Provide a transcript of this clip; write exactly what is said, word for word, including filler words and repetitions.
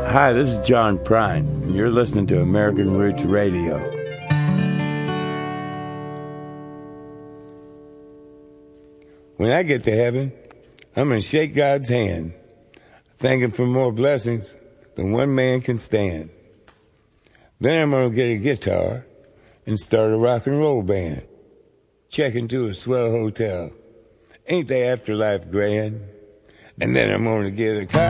Hi, this is John Prine, and you're listening to American Roots Radio. When I get to heaven, I'm going to shake God's hand, thank Him for more blessings than one man can stand. Then I'm going to get a guitar and start a rock and roll band. Check into a swell hotel. Ain't the afterlife grand? And then I'm going to get a car.